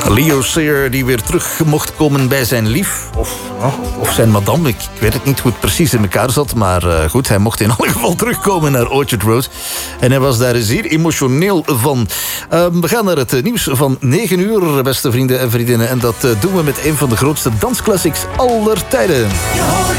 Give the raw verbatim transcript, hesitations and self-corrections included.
Leo Sayer die weer terug mocht komen bij zijn lief. Of, of zijn madame, ik, ik weet het niet hoe het precies in elkaar zat. Maar uh, goed, hij mocht in alle geval terugkomen naar Orchard Road. En hij was daar zeer emotioneel van. Uh, we gaan naar het nieuws van negen uur, beste vrienden en vriendinnen. En dat uh, doen we met een van de grootste dansclassics aller tijden.